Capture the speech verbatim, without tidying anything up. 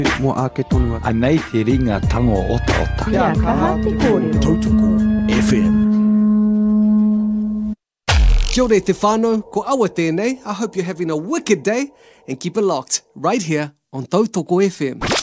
Mo ake tonu atu. Anei te ringa tango ota ota. Kia kaha te kōrero. Tautoko F M. Kia ora te whānau, ko awa tēnei. I hope you're having a wicked day and keep it locked right here on Tautoko F M.